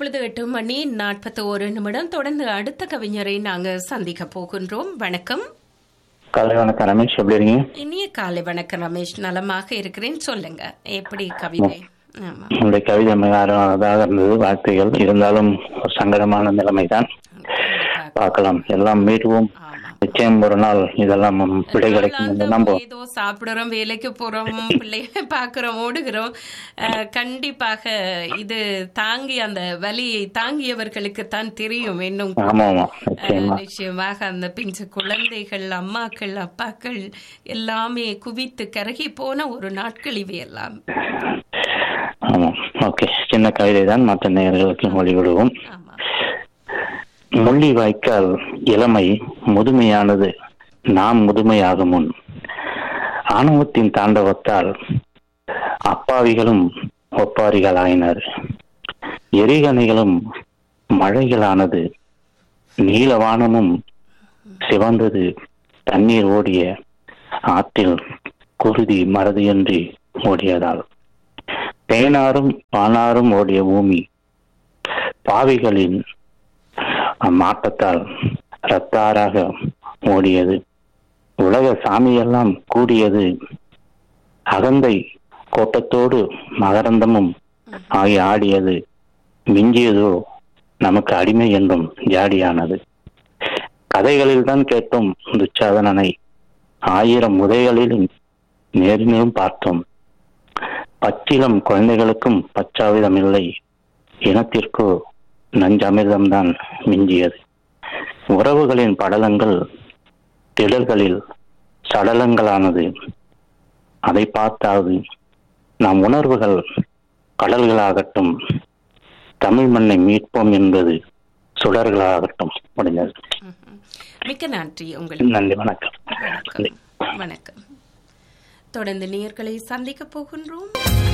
இப்பொழுது 8:41 தொடர்ந்து அடுத்த கவிஞரை நாங்க சந்திக்க போகின்றோம். வணக்கம். காலை வணக்கம் ரமேஷ், எப்படி இருக்கீங்க? இனிய காலை வணக்கம் ரமேஷ், நலமாக இருக்கிறேன். சொல்லுங்க, எப்படி கவிதை? ஆமா, உங்களுடைய கவிதை மிக அழகாக இருந்தது. வார்த்தைகள் இருந்தாலும் ஒரு சங்கடமான நிலைமைதான். பார்க்கலாம், எல்லாம் மீறுவோம். நிச்சயம் ஒரு நாள் இதெல்லாம் விடை கிடைக்கும். ஏதோ சாப்பிடுறோம், வேலைக்கு போறோம், பிள்ளைகளை பாக்குறோம், ஓடுகிறோம். கண்டிப்பாக இது தாங்கி அந்த வலியை தாங்கியவர்களுக்கு தான் தெரியும். இன்னும் நிச்சயமாக அந்த பிஞ்சு குழந்தைகள், அம்மாக்கள், அப்பாக்கள் எல்லாமே குவித்து கருகி போன ஒரு நாட்கள் இவையெல்லாம். ஆமாம், ஓகே. சின்ன கவிதை தான், மற்ற நேயர்களுக்கு மொழிவிடுவோம். முள்ளி வாய்க்கால் இளமை முதுமையானது நாம் முதுமையாகும் முன். ஆணவத்தின் தாண்டவத்தால் அப்பாவிகளும் ஒப்பாரிகளாயினர். எரிகணைகளும் மழைகளானது. நீலவானமும் சிவந்தது. தண்ணீர் ஓடிய ஆற்றில் குருதி மறதியின்றி ஓடியதால். தேனாரும் பானாரும் ஓடிய பூமி பாவிகளின் மாற்றத்தால் ரத்தாராக ஓடியது. உலக சாமியெல்லாம் கூடியது. அகந்தை கோட்டத்தோடு மகரந்தமும் ஆகி ஆடியது. மிஞ்சியதோ நமக்கு அடிமை என்றும் ஜாடியானது. கதைகளில் தான் கேட்டோம் துச்சாதனனை. 1000 உதைகளிலும் நேரிலும் பார்த்தோம். பச்சிலம் குழந்தைகளுக்கும் பச்சாவிதமில்லை. இனத்திற்கோ நஞ்சமிர்தம்தான் மிஞ்சியது. உறவுகளின் படலங்கள் திடல்களில் சடலங்களானது. அதை பார்த்தாவது நம் உணர்வுகள் கடல்களாகட்டும். தமிழ் மண்ணை மீட்போம் என்பது சுடர்களாகட்டும். முடிஞ்சது. மிக்க நன்றி உங்களுக்கு. நன்றி, வணக்கம். வணக்கம். தொடர்ந்து நேயர்களை சந்திக்க போகின்றோம்.